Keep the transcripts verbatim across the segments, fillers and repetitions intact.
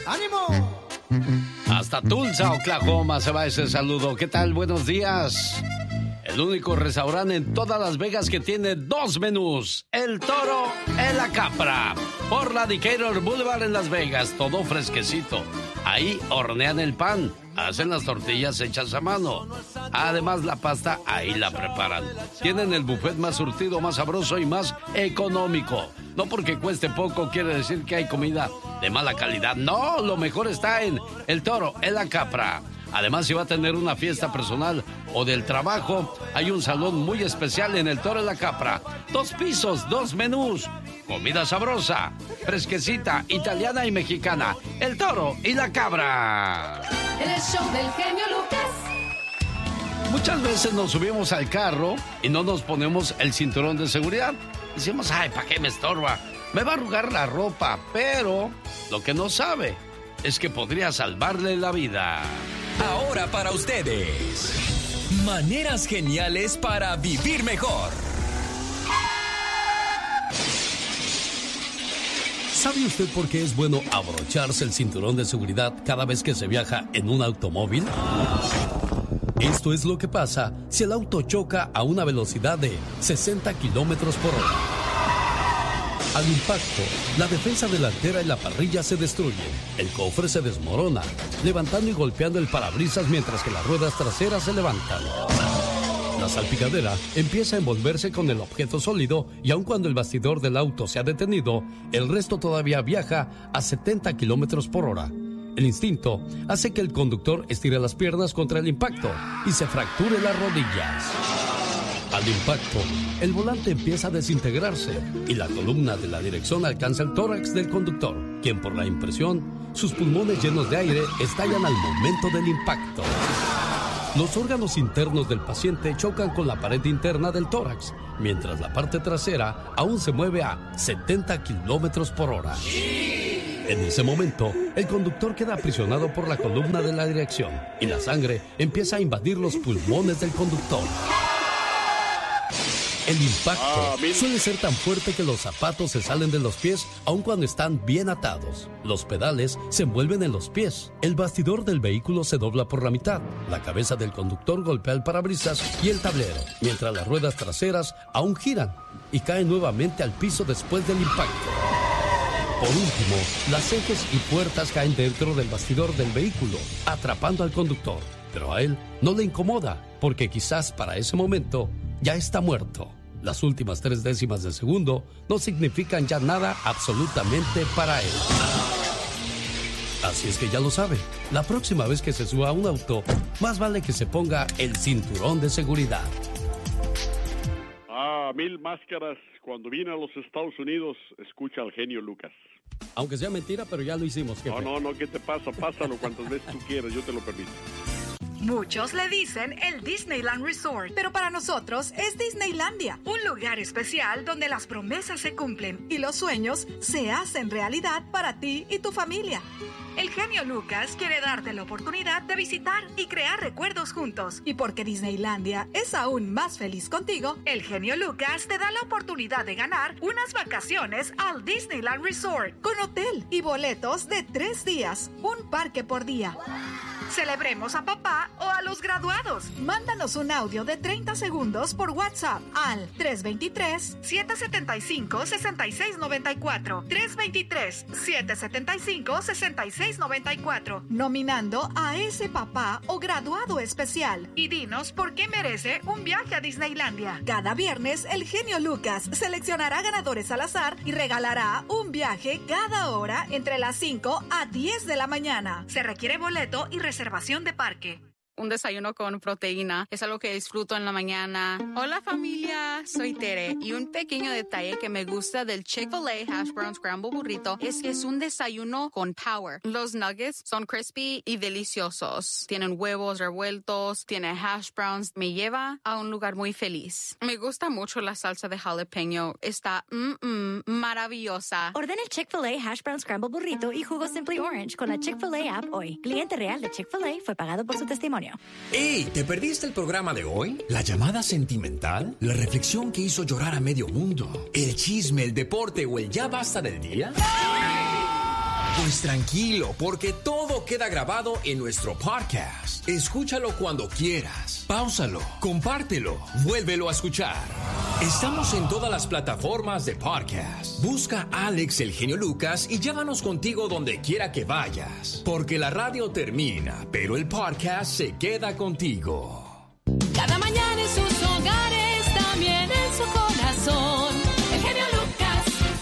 ¡Ánimo! Hasta Tulsa, Oklahoma se va ese saludo. ¿Qué tal? Buenos días. El único restaurante en todas Las Vegas que tiene dos menús. El Toro en la Capra. Por la Decatur Boulevard en Las Vegas. Todo fresquecito. Ahí hornean el pan. Hacen las tortillas hechas a mano. Además, la pasta ahí la preparan. Tienen el buffet más surtido, más sabroso y más económico. No porque cueste poco quiere decir que hay comida de mala calidad. No, lo mejor está en El Toro en la Capra. Además, si va a tener una fiesta personal o del trabajo, hay un salón muy especial en El Toro en la Capra. Dos pisos, dos menús, comida sabrosa, fresquecita, italiana y mexicana. El Toro y la Cabra. El show del genio Lucas. Muchas veces nos subimos al carro y no nos ponemos el cinturón de seguridad. Decimos, ay, ¿para qué me estorba? Me va a arrugar la ropa. Pero lo que no sabe es que podría salvarle la vida. Ahora para ustedes, maneras geniales para vivir mejor. ¿Sabe usted por qué es bueno abrocharse el cinturón de seguridad cada vez que se viaja en un automóvil? Esto es lo que pasa si el auto choca a una velocidad de sesenta kilómetros por hora. Al impacto, la defensa delantera y la parrilla se destruyen. El cofre se desmorona, levantando y golpeando el parabrisas mientras que las ruedas traseras se levantan. La salpicadera empieza a envolverse con el objeto sólido y aun cuando el bastidor del auto se ha detenido, el resto todavía viaja a setenta kilómetros por hora. El instinto hace que el conductor estire las piernas contra el impacto y se fracture las rodillas. Al impacto, el volante empieza a desintegrarse y la columna de la dirección alcanza el tórax del conductor, quien por la impresión, sus pulmones llenos de aire estallan al momento del impacto. Los órganos internos del paciente chocan con la pared interna del tórax, mientras la parte trasera aún se mueve a setenta kilómetros por hora. En ese momento, el conductor queda aprisionado por la columna de la dirección y la sangre empieza a invadir los pulmones del conductor. El impacto suele ser tan fuerte que los zapatos se salen de los pies aun cuando están bien atados. Los pedales se envuelven en los pies. El bastidor del vehículo se dobla por la mitad. La cabeza del conductor golpea el parabrisas y el tablero, mientras las ruedas traseras aún giran y caen nuevamente al piso después del impacto. Por último, las ejes y puertas caen dentro del bastidor del vehículo, atrapando al conductor. Pero a él no le incomoda, porque quizás para ese momento ya está muerto. Las últimas tres décimas de segundo no significan ya nada absolutamente para él. Así es que ya lo sabe, la próxima vez que se suba a un auto, más vale que se ponga el cinturón de seguridad. Ah, mil máscaras. Cuando vine a los Estados Unidos, escucha al genio Lucas. Aunque sea mentira, pero ya lo hicimos, jefe. No, no, no, ¿qué te pasa? Pásalo cuantas veces tú quieras, yo te lo permito. Muchos le dicen el Disneyland Resort, pero para nosotros es Disneylandia, un lugar especial donde las promesas se cumplen y los sueños se hacen realidad para ti y tu familia. El genio Lucas quiere darte la oportunidad de visitar y crear recuerdos juntos. Y porque Disneylandia es aún más feliz contigo, el genio Lucas te da la oportunidad de ganar unas vacaciones al Disneyland Resort con hotel y boletos de tres días, un parque por día. Celebremos a papá o a los graduados. Mándanos un audio de treinta segundos por WhatsApp al tres dos tres, siete siete cinco, seis seis nueve cuatro. tres dos tres, siete siete cinco, seis seis nueve cuatro. Nominando a ese papá o graduado especial. Y dinos por qué merece un viaje a Disneylandia. Cada viernes, el genio Lucas seleccionará ganadores al azar y regalará un viaje cada hora entre las cinco a diez de la mañana. Se requiere boleto y reservación de parque. Un desayuno con proteína es algo que disfruto en la mañana. Hola familia, soy Tere y un pequeño detalle que me gusta del Chick-fil-A Hash Brown Scramble Burrito es que es un desayuno con power. Los nuggets son crispy y deliciosos. Tienen huevos revueltos, tiene hash browns. Me lleva a un lugar muy feliz. Me gusta mucho la salsa de jalapeño. Está mm, mm, maravillosa. Ordena el Chick-fil-A Hash Brown Scramble Burrito y jugo Simply Orange con la Chick-fil-A app hoy. Cliente real de Chick-fil-A fue pagado por su testimonio. ¡Ey! ¿Te perdiste el programa de hoy? ¿La llamada sentimental? ¿La reflexión que hizo llorar a medio mundo? ¿El chisme, el deporte o el ya basta del día? Pues tranquilo, porque todo queda grabado en nuestro podcast. Escúchalo cuando quieras. Páusalo, compártelo, vuélvelo a escuchar. Estamos en todas las plataformas de podcast. Busca a Alex El Genio Lucas y llévanos contigo donde quiera que vayas. Porque la radio termina, pero el podcast se queda contigo. Cada mañana en sus hogares, también en su corazón. El genio Lucas.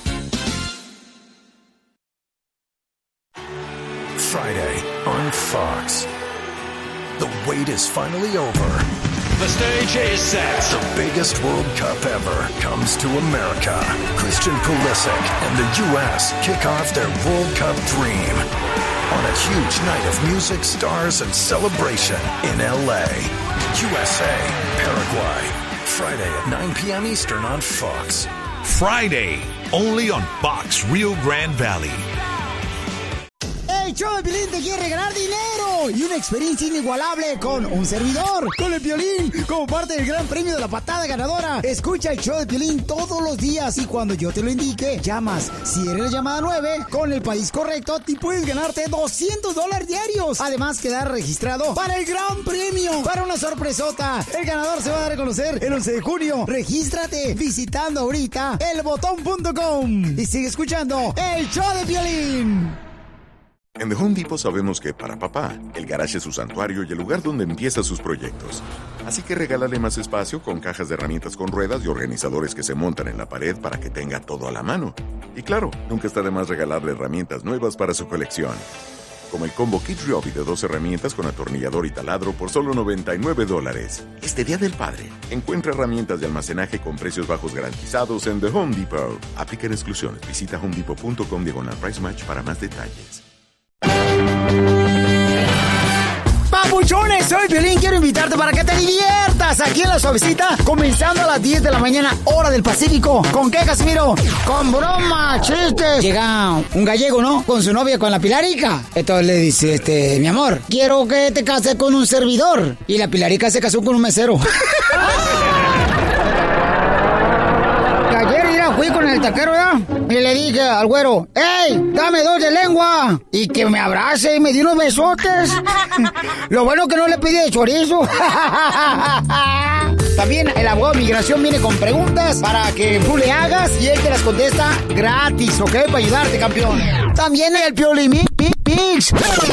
Friday on Fox. The wait is finally over. The stage is set. The biggest World Cup ever comes to America. Christian Pulisic and the U S kick off their World Cup dream on a huge night of music, stars, and celebration in L A. U S A, Paraguay. Friday at nine p.m. Eastern on Fox. Friday, only on Fox Rio Grande Valley. El show de Piolín te quiere regalar dinero y una experiencia inigualable con un servidor. Con el Piolín, como parte del gran premio de la patada ganadora. Escucha el show de Piolín todos los días y cuando yo te lo indique, llamas. Si eres la llamada nueve, con el país correcto, te puedes ganarte doscientos dólares diarios. Además, quedar registrado para el gran premio, para una sorpresota. El ganador se va a dar a conocer el once de junio. Regístrate visitando ahorita el botón punto com y sigue escuchando el show de Piolín. En The Home Depot sabemos que para papá, el garaje es su santuario y el lugar donde empieza sus proyectos. Así que regálale más espacio con cajas de herramientas con ruedas y organizadores que se montan en la pared para que tenga todo a la mano. Y claro, nunca está de más regalarle herramientas nuevas para su colección. Como el combo Kid Ryobi de dos herramientas con atornillador y taladro por solo noventa y nueve dólares. Este Día del Padre, encuentra herramientas de almacenaje con precios bajos garantizados en The Home Depot. Aplican exclusiones. Visita homedepot punto com diagonal price match para más detalles. Papuchones, soy Piolín, quiero invitarte para que te diviertas aquí en La Suavecita, comenzando a las diez de la mañana, hora del Pacífico. ¿Con qué, Casimiro? Con bromas, chistes. Llega un gallego, ¿no? Con su novia, con la Pilarica. Entonces le dice, este, mi amor, quiero que te cases con un servidor. Y la Pilarica se casó con un mesero. Ayer ya fui con el taquero, ¿ya? Y le dije al güero, ¡ey, dame dos de lengua! Y que me abrace y me dio unos besotes. Lo bueno que no le pedí de chorizo. También el abogado de migración viene con preguntas para que tú le hagas y él te las contesta gratis, ¿ok? Para ayudarte, campeón. También el Piolín Mix.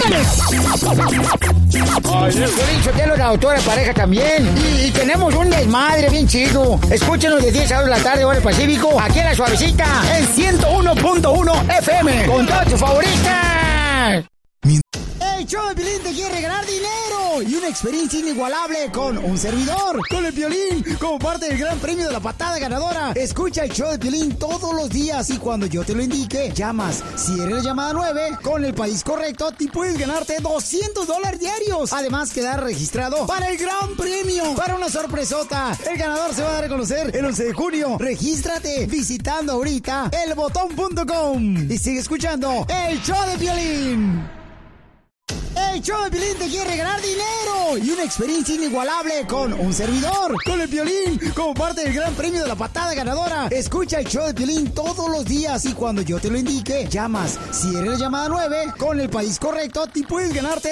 Piolín Sotelo, la autora de pareja también. Y, y tenemos un desmadre bien chido. Escúchenos de diez a dos de la tarde, hora del Pacífico, aquí en La Suavecita, en ciento uno punto uno F M, con todas tus favoritas. El show de Piolín te quiere regalar dinero y una experiencia inigualable con un servidor. Con el Piolín, como parte del gran premio de la patada ganadora. Escucha el show de Piolín todos los días y cuando yo te lo indique, llamas. Si eres la llamada nueve, con el país correcto, te puedes ganarte doscientos dólares diarios. Además, quedar registrado para el gran premio, para una sorpresota. El ganador se va a dar a conocer el once de junio. Regístrate visitando ahorita el botón punto com y sigue escuchando el show de Piolín. El show de Piolín te quiere regalar dinero y una experiencia inigualable con un servidor. Con el Piolín, como parte del gran premio de la patada ganadora. Escucha el show de Piolín todos los días y cuando yo te lo indique, llamas. Si eres la llamada nueve, con el país correcto, te puedes ganarte